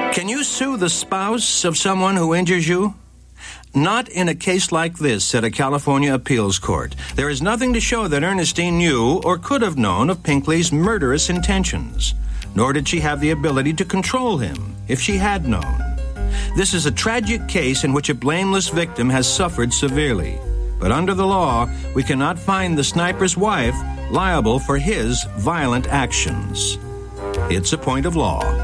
Can you sue the spouse of someone who injures you? Not in a case like this, said a California appeals court. There is nothing to show that Ernestine knew or could have known of Pinkley's murderous intentions, nor did she have the ability to control him if she had known. This is a tragic case in which a blameless victim has suffered severely. But under the law, we cannot find the sniper's wife liable for his violent actions. It's a point of law.